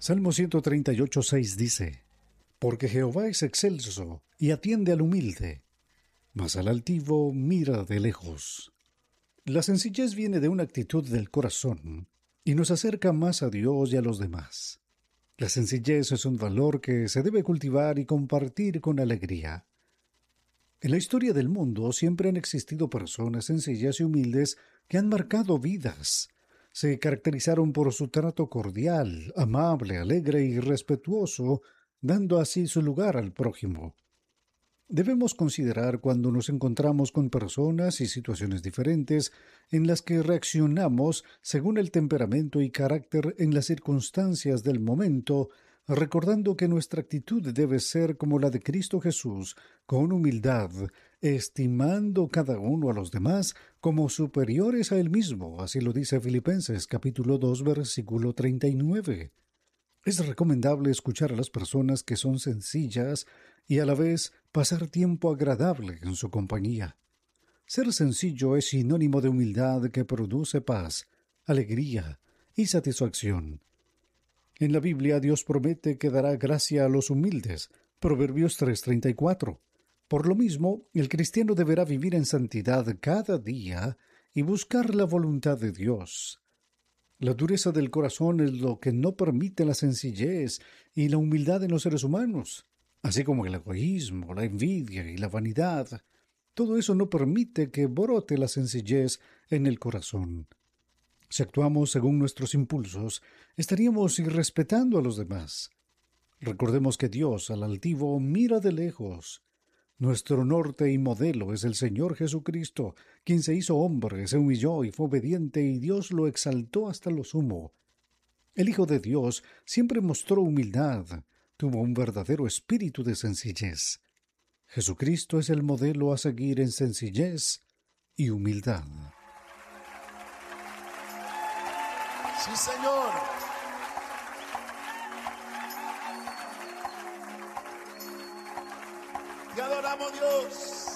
Salmo 138:6 dice: Porque Jehová es excelso y atiende al humilde, mas al altivo mira de lejos. La sencillez viene de una actitud del corazón y nos acerca más a Dios y a los demás. La sencillez es un valor que se debe cultivar y compartir con alegría. En la historia del mundo siempre han existido personas sencillas y humildes que han marcado vidas. Se caracterizaron por su trato cordial, amable, alegre y respetuoso, dando así su lugar al prójimo. Debemos considerar cuando nos encontramos con personas y situaciones diferentes en las que reaccionamos según el temperamento y carácter en las circunstancias del momento, recordando que nuestra actitud debe ser como la de Cristo Jesús, con humildad, estimando cada uno a los demás como superiores a él mismo, así lo dice Filipenses capítulo 2, versículo 39. Es recomendable escuchar a las personas que son sencillas y a la vez pasar tiempo agradable en su compañía. Ser sencillo es sinónimo de humildad que produce paz, alegría y satisfacción. En la Biblia Dios promete que dará gracia a los humildes. Proverbios 3:34. Por lo mismo, el cristiano deberá vivir en santidad cada día y buscar la voluntad de Dios. La dureza del corazón es lo que no permite la sencillez y la humildad en los seres humanos, así como el egoísmo, la envidia y la vanidad. Todo eso no permite que brote la sencillez en el corazón. Si actuamos según nuestros impulsos, estaríamos irrespetando a los demás. Recordemos que Dios al altivo mira de lejos. Nuestro norte y modelo es el Señor Jesucristo, quien se hizo hombre, se humilló y fue obediente, y Dios lo exaltó hasta lo sumo. El Hijo de Dios siempre mostró humildad, tuvo un verdadero espíritu de sencillez. Jesucristo es el modelo a seguir en sencillez y humildad. Sí, Señor. Te adoramos, Dios.